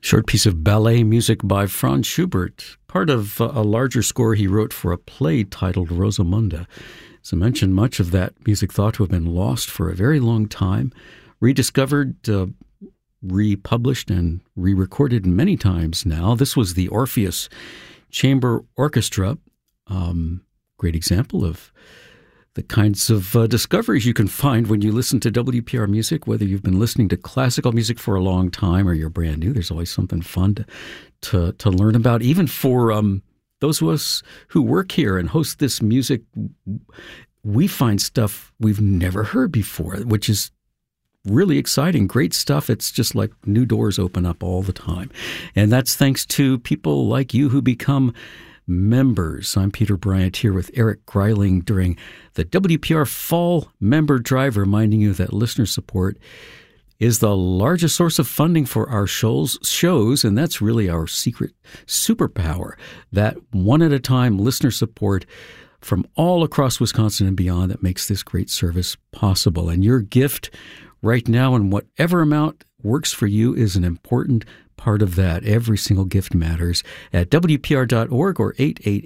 Short piece of ballet music by Franz Schubert, part of a larger score he wrote for a play titled Rosamunde. As I mentioned, much of that music thought to have been lost for a very long time, rediscovered, republished, and re-recorded many times now. This was the Orpheus Chamber Orchestra, great example of the kinds of discoveries you can find when you listen to WPR music, whether you've been listening to classical music for a long time or you're brand new. There's always something fun to learn about. Even for those of us who work here and host this music, we find stuff we've never heard before, which is really exciting. Great stuff. It's just like new doors open up all the time. And that's thanks to people like you who become members. I'm Peter Bryant here with Eric Greiling during the WPR Fall Member Drive, reminding you that listener support is the largest source of funding for our shows, and that's really our secret superpower, that one-at-a-time listener support from all across Wisconsin and beyond that makes this great service possible. And your gift right now, in whatever amount works for you, is an important part of that. Every single gift matters at WPR.org or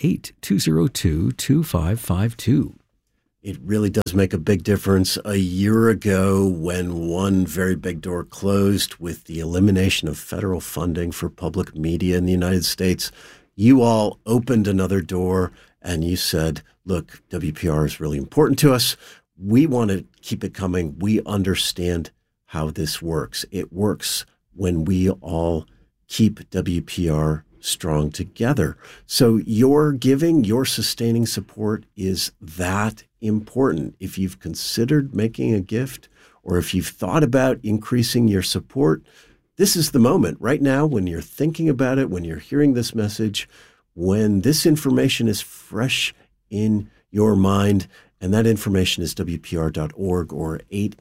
888-202-2552. It really does make a big difference. A year ago, when one very big door closed with the elimination of federal funding for public media in the United States, you all opened another door and you said, look, WPR is really important to us. We want to keep it coming. We understand how this works. It works when we all keep WPR strong together. So your giving, your sustaining support is that important. If you've considered making a gift, or if you've thought about increasing your support, this is the moment right now when you're thinking about it, when you're hearing this message, when this information is fresh in your mind. And that information is WPR.org or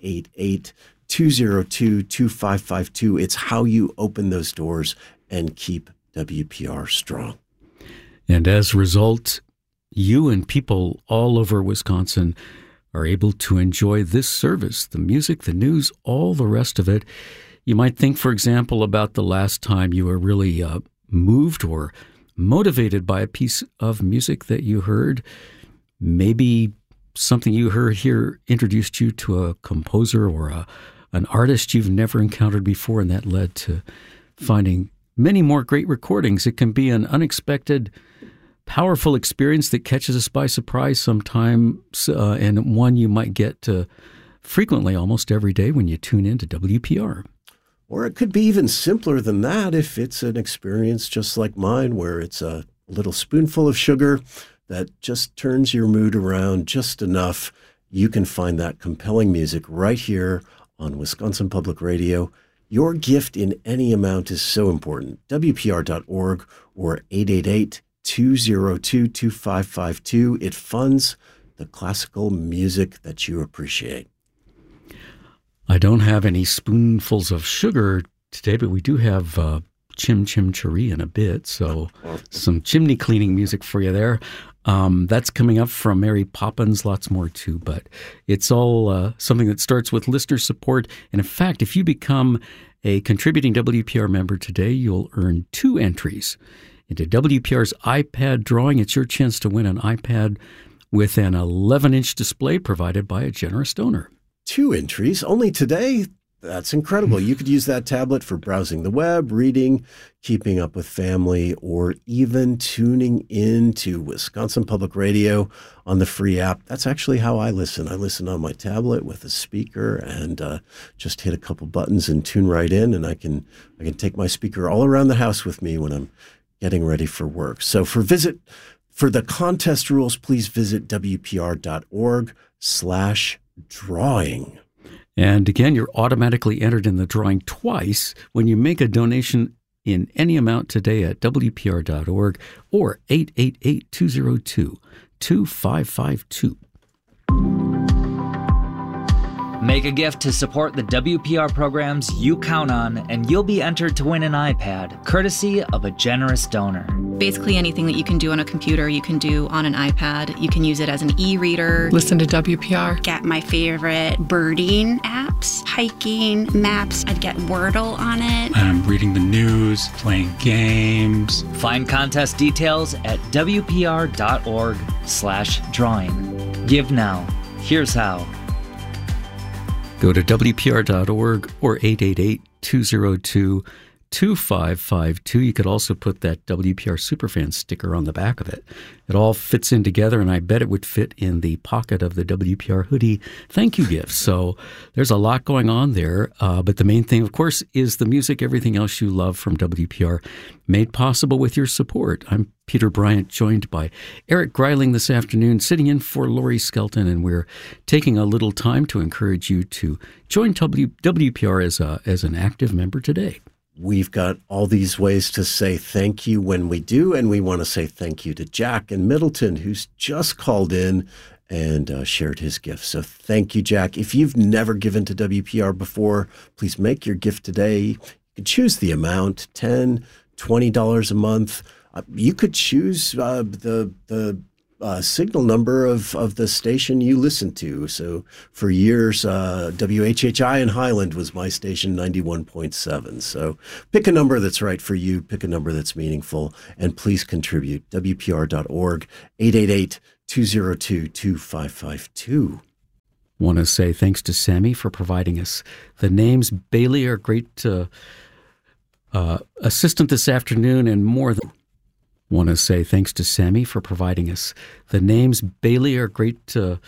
888-202-2552. It's how you open those doors and keep WPR strong. And as a result, you and people all over Wisconsin are able to enjoy this service, the music, the news, all the rest of it. You might think, for example, about the last time you were really moved or motivated by a piece of music that you heard. Maybe something you heard here introduced you to a composer or an artist you've never encountered before, and that led to finding many more great recordings. It can be an unexpected, powerful experience that catches us by surprise sometimes, and one you might get frequently, almost every day, when you tune in to WPR. Or it could be even simpler than that if it's an experience just like mine, where it's a little spoonful of sugar that just turns your mood around just enough. You can find that compelling music right here on Wisconsin Public Radio. Your gift in any amount is so important. WPR.org or 888-202-2552. It funds the classical music that you appreciate. I don't have any spoonfuls of sugar today, but we do have Chim Chim Cheree in a bit, so some chimney cleaning music for you there. That's coming up from Mary Poppins, lots more too, but it's all something that starts with listener support. And in fact, if you become a contributing WPR member today, you'll earn 2 entries into WPR's iPad drawing. It's your chance to win an iPad with an 11-inch display provided by a generous donor. 2 entries only today? That's incredible. You could use that tablet for browsing the web, reading, keeping up with family, or even tuning in to Wisconsin Public Radio on the free app. That's actually how I listen. I listen on my tablet with a speaker and just hit a couple buttons and tune right in, and I can take my speaker all around the house with me when I'm getting ready for work. So for the contest rules, please visit WPR.org/drawing. And again, you're automatically entered in the drawing twice when you make a donation in any amount today at WPR.org or 888-202-2552. Make a gift to support the WPR programs you count on, and you'll be entered to win an iPad, courtesy of a generous donor. Basically anything that you can do on a computer, you can do on an iPad. You can use it as an e-reader. Listen to WPR. Get my favorite birding apps, hiking, maps. I'd get Wordle on it. I'm reading the news, playing games. Find contest details at wpr.org/drawing. Give now. Here's how. Go to WPR.org or 888-202-2552. You could also put that WPR Superfan sticker on the back of it. It all fits in together, and I bet it would fit in the pocket of the WPR hoodie thank you gift. So there's a lot going on there. But the main thing, of course, is the music, everything else you love from WPR, made possible with your support. I'm Peter Bryant, joined by Eric Greiling this afternoon, sitting in for Laurie Skelton, and we're taking a little time to encourage you to join WPR as an active member today. We've got all these ways to say thank you when we do, and we want to say thank you to Jack in Middleton, who's just called in and shared his gift. So thank you, Jack. If you've never given to WPR before, please make your gift today. You can choose the amount, $10, $20 a month. You could choose the signal number of the station you listen to. So for years, WHHI in Highland was my station, 91.7. So pick a number that's right for you, pick a number that's meaningful, and please contribute. WPR.org, 888-202-2552. Want to say thanks to Sammy for providing us the names. Bailey, our great assistant this afternoon, and more than... Want to say thanks to Sammy for providing us the names. Bailey, our great